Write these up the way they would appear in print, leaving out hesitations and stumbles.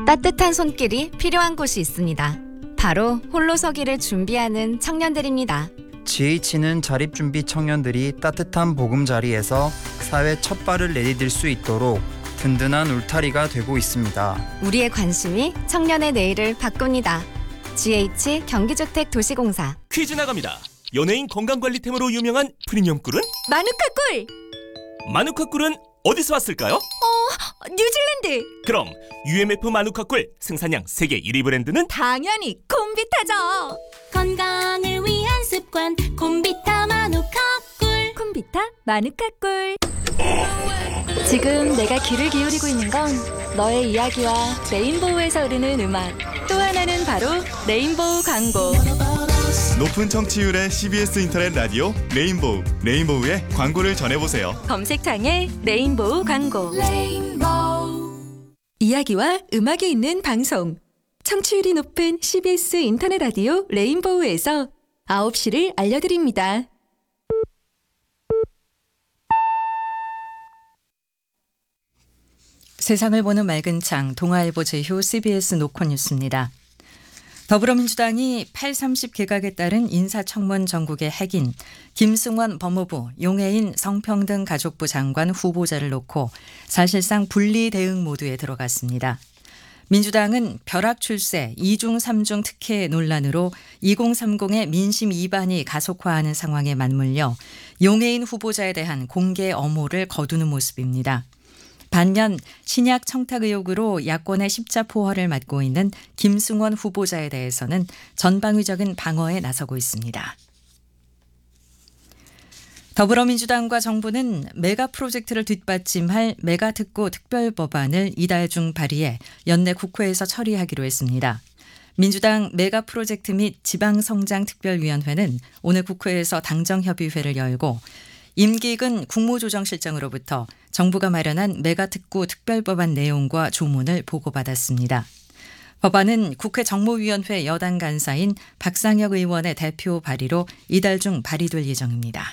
따뜻한 손길이 필요한 곳이 있습니다. 바로 홀로서기를 준비하는 청년들입니다. GH는 자립준비 청년들이 따뜻한 보금자리에서 사회 첫 발을 내디딜 수 있도록 든든한 울타리가 되고 있습니다. 우리의 관심이 청년의 내일을 바꿉니다. GH 경기주택도시공사. 퀴즈 나갑니다. 연예인 건강관리템으로 유명한 프리미엄 꿀은? 마누카 꿀! 마누카 꿀은 어디서 왔을까요? 뉴질랜드! 그럼 UMF 마누카 꿀 생산량 세계 1위 브랜드는? 당연히 콤비타죠! 건강을 위한 습관 콤비타 마누카 꿀. 콤비타 마누카 꿀. 지금 내가 귀를 기울이고 있는 건 너의 이야기와 레인보우에서 흐르는 음악, 또 하나는 바로 레인보우 광고. 높은 청취율의 CBS 인터넷 라디오 레인보우, 레인보우의 광고를 전해보세요. 검색창에 레인보우 광고. 이야기와 음악이 있는 방송, 청취율이 높은 CBS 인터넷 라디오 레인보우에서 9시를 알려드립니다. 세상을 보는 맑은 창, 동아일보 제휴 CBS 노컷뉴스입니다. 더불어민주당이 8.30 개각에 따른 인사청문 정국의 핵인 김승원 법무부, 용해인 성평등 가족부 장관 후보자를 놓고 사실상 분리 대응 모드에 들어갔습니다. 민주당은 벼락 출세, 2중 3중 특혜 논란으로 2030의 민심 이반이 가속화하는 상황에 맞물려 용해인 후보자에 대한 공개 엄호를 거두는 모습입니다. 반면 신약 청탁 의혹으로 야권의 십자포화를 맡고 있는 김승원 후보자에 대해서는 전방위적인 방어에 나서고 있습니다. 더불어민주당과 정부는 메가 프로젝트를 뒷받침할 메가특구 특별법안을 이달 중 발의해 연내 국회에서 처리하기로 했습니다. 민주당 메가 프로젝트 및 지방성장특별위원회는 오늘 국회에서 당정협의회를 열고 임기근 국무조정실장으로부터 정부가 마련한 메가특구 특별법안 내용과 조문을 보고받았습니다. 법안은 국회 정무위원회 여당 간사인 박상혁 의원의 대표 발의로 이달 중 발의될 예정입니다.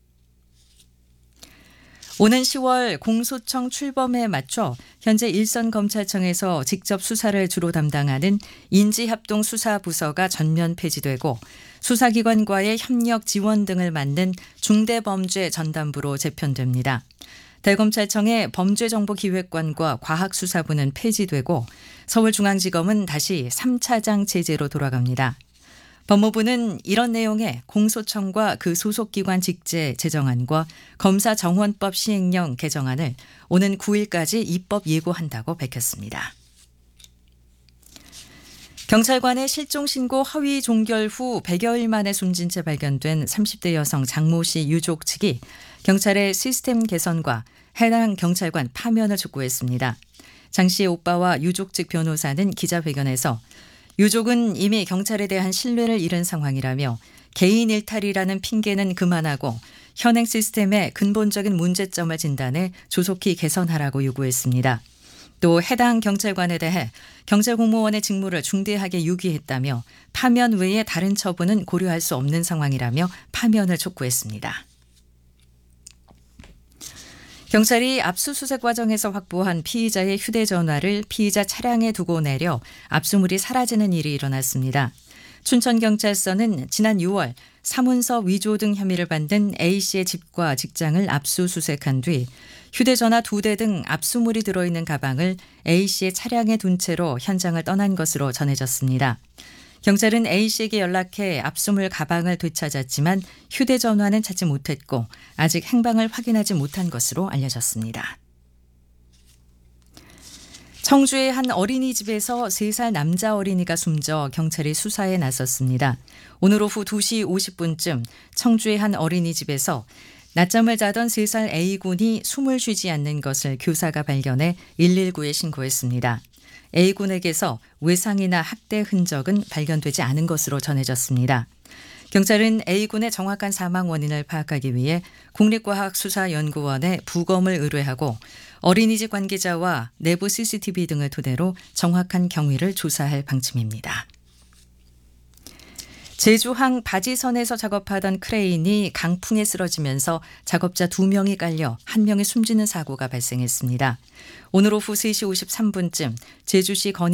오는 10월 공소청 출범에 맞춰 현재 일선검찰청에서 직접 수사를 주로 담당하는 인지합동수사부서가 전면 폐지되고 수사기관과의 협력 지원 등을 맡는 중대범죄전담부로 재편됩니다. 대검찰청의 범죄정보기획관과 과학수사부는 폐지되고 서울중앙지검은 다시 3차장 체제로 돌아갑니다. 법무부는 이런 내용의 공소청과 그 소속기관 직제 제정안과 검사정원법 시행령 개정안을 오는 9일까지 입법 예고한다고 밝혔습니다. 경찰관의 실종신고 허위 종결 후 100여일 만에 숨진 채 발견된 30대 여성 장모 씨 유족 측이 경찰의 시스템 개선과 해당 경찰관 파면을 촉구했습니다. 장 씨의 오빠와 유족 측 변호사는 기자회견에서 유족은 이미 경찰에 대한 신뢰를 잃은 상황이라며 개인 일탈이라는 핑계는 그만하고 현행 시스템의 근본적인 문제점을 진단해 조속히 개선하라고 요구했습니다. 또 해당 경찰관에 대해 경찰공무원의 직무를 중대하게 유기했다며 파면 외에 다른 처분은 고려할 수 없는 상황이라며 파면을 촉구했습니다. 경찰이 압수수색 과정에서 확보한 피의자의 휴대전화를 피의자 차량에 두고 내려 압수물이 사라지는 일이 일어났습니다. 춘천경찰서는 지난 6월 사문서 위조 등 혐의를 받는 A씨의 집과 직장을 압수수색한 뒤 휴대전화 2대 등 압수물이 들어있는 가방을 A씨의 차량에 둔 채로 현장을 떠난 것으로 전해졌습니다. 경찰은 A씨에게 연락해 압수물 가방을 되찾았지만 휴대전화는 찾지 못했고 아직 행방을 확인하지 못한 것으로 알려졌습니다. 청주의 한 어린이집에서 3살 남자 어린이가 숨져 경찰이 수사에 나섰습니다. 오늘 오후 2시 50분쯤 청주의 한 어린이집에서 낮잠을 자던 3살 A군이 숨을 쉬지 않는 것을 교사가 발견해 119에 신고했습니다. A군에게서 외상이나 학대 흔적은 발견되지 않은 것으로 전해졌습니다. 경찰은 A군의 정확한 사망 원인을 파악하기 위해 국립과학수사연구원에 부검을 의뢰하고 어린이집 관계자와 내부 CCTV 등을 토대로 정확한 경위를 조사할 방침입니다. 제주항 바지선에서 작업하던 크레인이 강풍에 쓰러지면서 작업자 2명이 깔려 1명이 숨지는 사고가 발생했습니다. 오늘 오후 3시 53분쯤 제주시 건희